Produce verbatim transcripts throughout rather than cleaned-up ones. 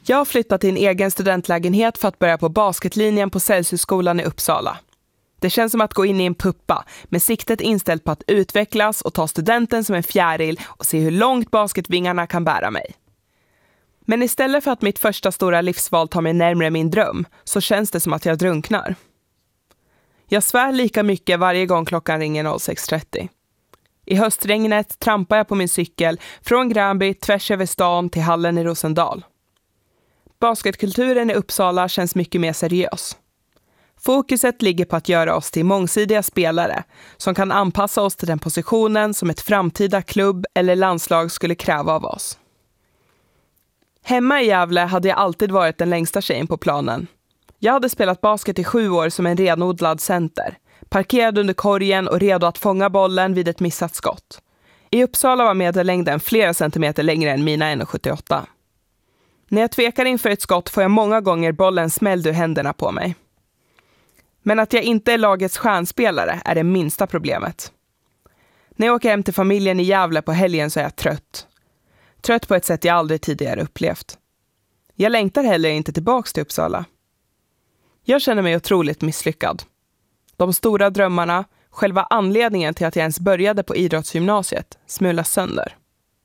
Jag har flyttat till en egen studentlägenhet för att börja på basketlinjen på Celsiusskolan i Uppsala. Det känns som att gå in i en puppa med siktet inställt på att utvecklas och ta studenten som en fjäril och se hur långt basketvingarna kan bära mig. Men istället för att mitt första stora livsval tar mig närmare min dröm så känns det som att jag drunknar. Jag svär lika mycket varje gång klockan ringer sex trettio. I höstregnet trampar jag på min cykel från Gränby tvärs över stan till hallen i Rosendal. Basketkulturen i Uppsala känns mycket mer seriös. Fokuset ligger på att göra oss till mångsidiga spelare som kan anpassa oss till den positionen som ett framtida klubb eller landslag skulle kräva av oss. Hemma i Gävle hade jag alltid varit den längsta tjejen på planen. Jag hade spelat basket i sju år som en renodlad center, parkerad under korgen och redo att fånga bollen vid ett missat skott. I Uppsala var medellängden flera centimeter längre än mina en komma sjuttioåtta. När jag tvekar inför ett skott får jag många gånger bollen smälld ur händerna på mig. Men att jag inte är lagets stjärnspelare är det minsta problemet. När jag åker hem till familjen i Gävle på helgen så är jag trött. Trött på ett sätt jag aldrig tidigare upplevt. Jag längtar heller inte tillbaks till Uppsala. Jag känner mig otroligt misslyckad. De stora drömmarna, själva anledningen till att jag ens började på idrottsgymnasiet, smulas sönder.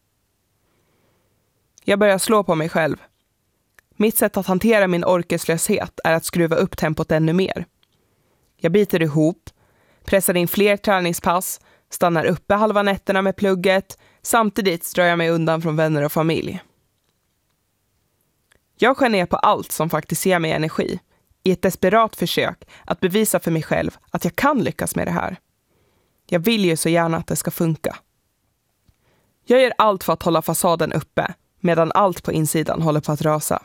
Jag börjar slå på mig själv. Mitt sätt att hantera min orkeslöshet är att skruva upp tempot ännu mer. Jag biter ihop, pressar in fler träningspass, stannar uppe halva nätterna med plugget, samtidigt drar jag mig undan från vänner och familj. Jag skär ner på allt som faktiskt ger mig energi, i ett desperat försök att bevisa för mig själv att jag kan lyckas med det här. Jag vill ju så gärna att det ska funka. Jag gör allt för att hålla fasaden uppe, medan allt på insidan håller på att rasa.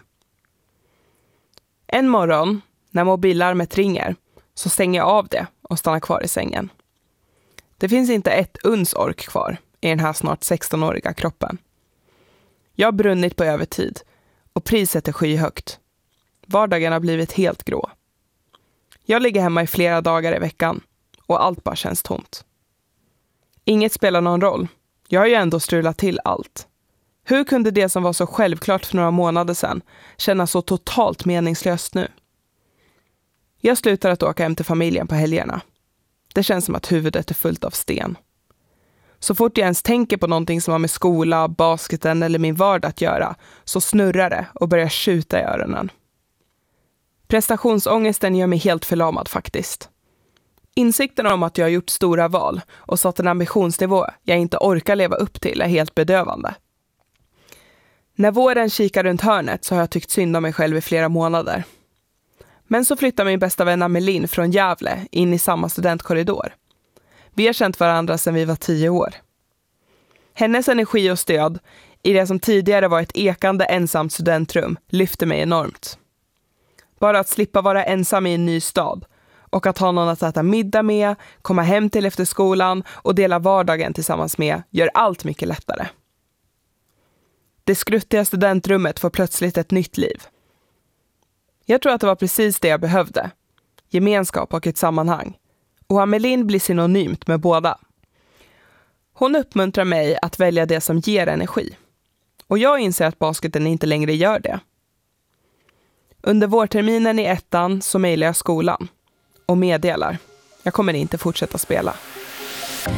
En morgon, när mobillarmet ringer, så stänger jag av det och stannar kvar i sängen. Det finns inte ett uns ork kvar i den här snart sextonåriga kroppen. Jag har brunnit på övertid och priset är skyhögt. Vardagen har blivit helt grå. Jag ligger hemma i flera dagar i veckan och allt bara känns tomt. Inget spelar någon roll. Jag har ju ändå strulat till allt. Hur kunde det som var så självklart för några månader sedan kännas så totalt meningslöst nu? Jag slutar att åka hem till familjen på helgerna. Det känns som att huvudet är fullt av sten. Så fort jag ens tänker på någonting som har med skola, basketen eller min vardag att göra så snurrar det och börjar skjuta i öronen. Prestationsångesten gör mig helt förlamad faktiskt. Insikten om att jag har gjort stora val och satt en ambitionsnivå jag inte orkar leva upp till är helt bedövande. När våren kikar runt hörnet så har jag tyckt synd om mig själv i flera månader. Men så flyttar min bästa vän Amelin från Gävle in i samma studentkorridor. Vi har känt varandra sedan vi var tio år. Hennes energi och stöd i det som tidigare var ett ekande ensamt studentrum lyfter mig enormt. Bara att slippa vara ensam i en ny stad och att ha någon att äta middag med, komma hem till efter skolan och dela vardagen tillsammans med gör allt mycket lättare. Det skruttiga studentrummet får plötsligt ett nytt liv. Jag tror att det var precis det jag behövde. Gemenskap och ett sammanhang. Och Amelin blir synonymt med båda. Hon uppmuntrar mig att välja det som ger energi. Och jag inser att basketen inte längre gör det. Under vårterminen i ettan så mejlar jag skolan. Och meddelar. Jag kommer inte fortsätta spela.